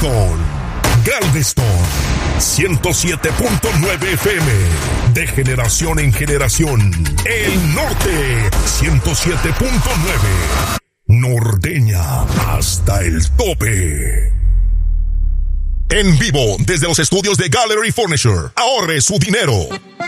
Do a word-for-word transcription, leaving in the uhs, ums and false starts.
Galveston. Galveston. ciento siete punto nueve F M. De generación en generación. El norte. ciento siete punto nueve. Norteña hasta el tope. En vivo desde los estudios de Gallery Furniture. Ahorre su dinero.